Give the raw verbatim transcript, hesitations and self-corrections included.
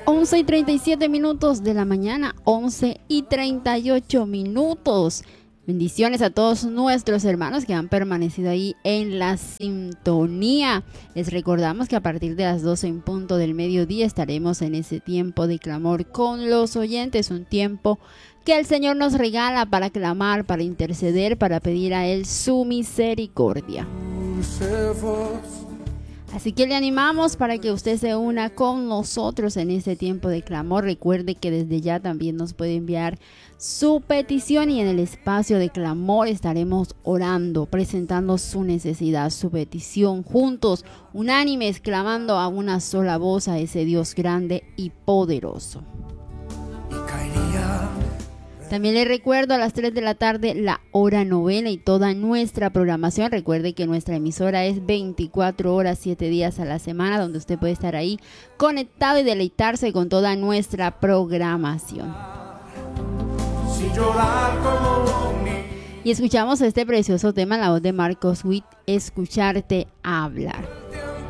once y treinta y siete minutos de la mañana, once y treinta y ocho minutos. Bendiciones a todos nuestros hermanos que han permanecido ahí en la sintonía. Les recordamos que a partir de las doce en punto del mediodía estaremos en ese tiempo de clamor con los oyentes, un tiempo que el Señor nos regala para clamar, para interceder, para pedir a Él su misericordia. Así que le animamos para que usted se una con nosotros en este tiempo de clamor. Recuerde que desde ya también nos puede enviar su petición y en el espacio de clamor estaremos orando, presentando su necesidad, su petición, juntos, unánimes, clamando a una sola voz a ese Dios grande y poderoso. También les recuerdo a las tres de la tarde la hora novena y toda nuestra programación. Recuerde que nuestra emisora es veinticuatro horas, siete días a la semana, donde usted puede estar ahí conectado y deleitarse con toda nuestra programación. Y escuchamos este precioso tema en la voz de Marcos Witt, Escucharte hablar.